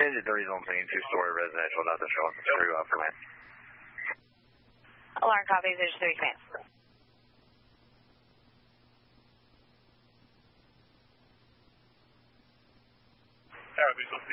Engine 3 is on scene, two-story residential, nothing showing from screw off command. Alarm copies, Engine 3 command. Tower Visual 6